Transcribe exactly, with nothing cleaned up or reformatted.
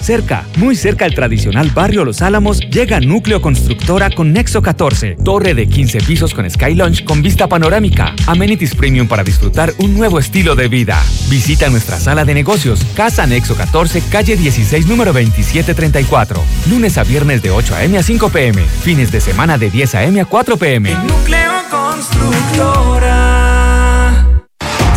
Cerca, muy cerca al tradicional barrio Los Álamos, llega Núcleo Constructora con Nexo catorce, torre de quince pisos con Sky Lounge con vista panorámica, amenities premium para disfrutar un nuevo estilo de vida. Visita nuestra sala de negocios, Casa Nexo catorce, calle dieciséis, número veintisiete treinta y cuatro. Lunes a viernes de ocho a eme a cinco pe eme. Fines de semana de diez a eme a cuatro pe eme. Núcleo Constructora.